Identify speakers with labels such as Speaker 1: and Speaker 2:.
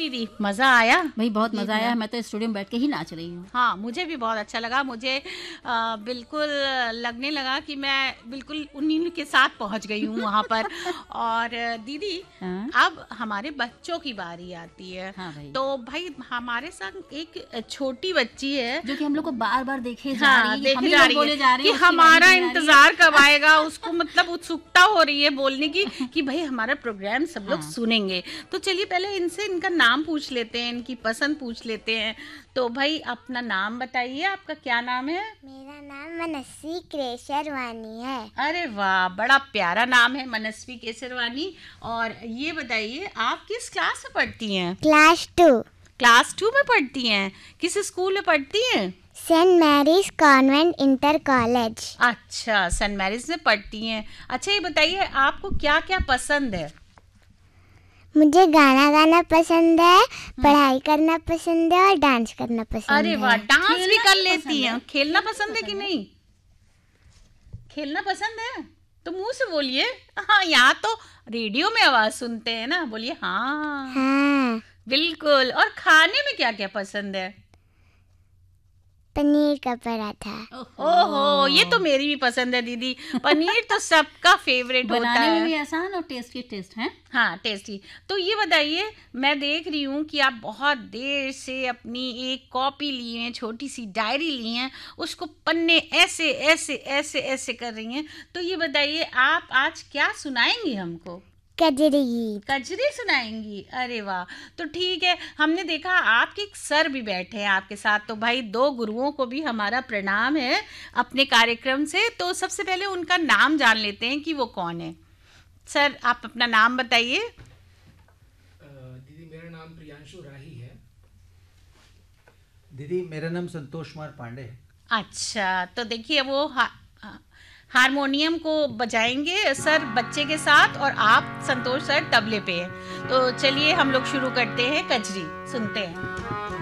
Speaker 1: दीदी, मजा आया?
Speaker 2: भाई बहुत मजा आया, मैं तो स्टूडियो में बैठ के ही नाच रही हूँ।
Speaker 1: हाँ, मुझे भी बहुत अच्छा लगा। मुझे बिल्कुल लगने लगा कि मैं बिल्कुल उन्हीं के साथ पहुंच गई हूँ वहाँ पर। और दीदी,
Speaker 2: हाँ?
Speaker 1: अब हमारे बच्चों की बारी आती है।
Speaker 2: हाँ भाई।
Speaker 1: तो भाई हमारे संग एक छोटी बच्ची है
Speaker 2: जो कि हम लोग को बार बार देखे जा
Speaker 1: हाँ,
Speaker 2: रही है, हम
Speaker 1: देखे
Speaker 2: ही
Speaker 1: जा
Speaker 2: लोग
Speaker 1: रही
Speaker 2: बोले जा
Speaker 1: है
Speaker 2: रहे
Speaker 1: कि
Speaker 2: हैं, उसकी
Speaker 1: हमारा
Speaker 2: बारी नहीं आ रही है।
Speaker 1: इंतजार कब आएगा। उसको मतलब उत्सुकता हो रही है बोलने की कि भाई हमारा प्रोग्राम सब लोग
Speaker 2: हाँ।
Speaker 1: सुनेंगे। तो चलिए पहले इनसे इनका नाम पूछ लेते हैं, इनकी पसंद पूछ लेते हैं। तो भाई अपना नाम बताइए, आपका क्या नाम है?
Speaker 3: मेरा नाम मनस्वी केसरवानी है।
Speaker 1: अरे वाह, बड़ा प्यारा नाम है, मनस्वी केसरवानी। और ये बताइए आप किस क्लास में पढ़ती हैं?
Speaker 3: क्लास 2
Speaker 1: क्लास 2 में पढ़ती हैं। किस स्कूल में पढ़ती हैं?
Speaker 3: Saint Mary's convent inter college.
Speaker 1: अच्छा, सेंट मैरीज में पढ़ती हैं। अच्छा ये बताइए आपको क्या क्या पसंद है?
Speaker 3: मुझे गाना गाना पसंद है, पढ़ाई करना पसंद है और डांस करना पसंद है।
Speaker 1: अरे वाह, डांस भी
Speaker 2: खेलना
Speaker 1: कर
Speaker 2: भी
Speaker 1: लेती
Speaker 2: पसंद
Speaker 1: हैं।
Speaker 2: है।
Speaker 1: खेलना पसंद है कि नहीं? खेलना पसंद है तो मुंह से बोलिए। हाँ, यहाँ तो रेडियो में आवाज सुनते हैं ना, बोलिए हाँ।
Speaker 3: हाँ,
Speaker 1: बिल्कुल। और खाने में क्या क्या पसंद है?
Speaker 3: पनीर का पराठा।
Speaker 1: ओहो, ये तो मेरी भी पसंद है दीदी। पनीर तो सबका फेवरेट होता
Speaker 2: बनाने में
Speaker 1: है।
Speaker 2: भी आसान और टेस्टी टेस्ट है।
Speaker 1: हाँ, टेस्टी। तो ये बताइए, मैं देख रही हूँ कि आप बहुत देर से अपनी एक कॉपी लिए हैं, छोटी सी डायरी ली हैं, उसको पन्ने ऐसे ऐसे ऐसे ऐसे कर रही हैं। तो ये बताइए आप आज क्या सुनाएंगी हमको?
Speaker 3: कजरी गीत।
Speaker 1: कजरी सुनाएंगी? अरे वाह। तो ठीक है, हमने देखा आपके एक सर भी बैठे हैं आपके साथ। तो भाई 2 गुरुओं को भी हमारा प्रणाम है अपने कार्यक्रम से। तो सबसे पहले उनका नाम जान लेते हैं कि वो कौन है। सर आप अपना नाम बताइए।
Speaker 4: दीदी मेरा नाम प्रियांशु राही है।
Speaker 5: दीदी मेरा नाम संतोष कुमार पांडे है।
Speaker 1: अच्छा, तो देखिए वो हारमोनियम को बजाएंगे सर बच्चे के साथ, और आप संतोष सर तबले पे हैं। तो चलिए हम लोग शुरू करते हैं, कजरी सुनते हैं।